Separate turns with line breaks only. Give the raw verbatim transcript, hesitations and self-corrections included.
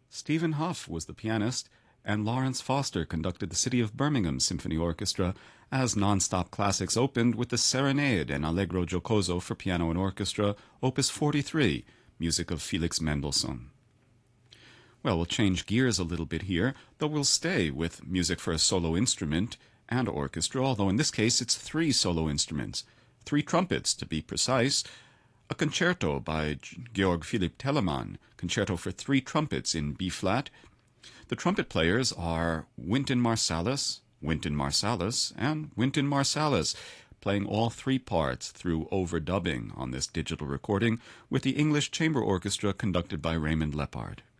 Stephen Huff was the pianist, and Lawrence Foster conducted the City of Birmingham Symphony Orchestra as Nonstop Classics opened with the Serenade and Allegro Giocoso for piano and orchestra, opus forty-three, music of Felix Mendelssohn. Well, we'll change gears a little bit here, though we'll stay with music for a solo instrument and orchestra, although in this case it's three solo instruments, three trumpets to be precise, a concerto by Georg Philipp Telemann, concerto for three trumpets in B-flat. The trumpet players are Wynton Marsalis, Wynton Marsalis, and Wynton Marsalis, playing all three parts through overdubbing on this digital recording with the English Chamber Orchestra conducted by Raymond Lepard.